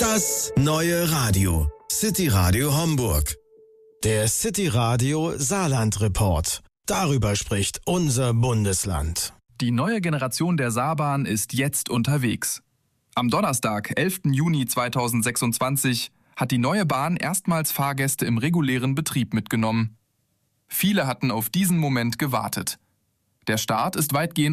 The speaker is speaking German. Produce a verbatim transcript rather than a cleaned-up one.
Das neue Radio. City Radio Homburg. Der City Radio Saarland Report. Darüber spricht unser Bundesland. Die neue Generation der Saarbahn ist jetzt unterwegs. Am Donnerstag, elften Juni zweitausendsechsundzwanzig, hat die neue Bahn erstmals Fahrgäste im regulären Betrieb mitgenommen. Viele hatten auf diesen Moment gewartet. Der Start ist weitgehend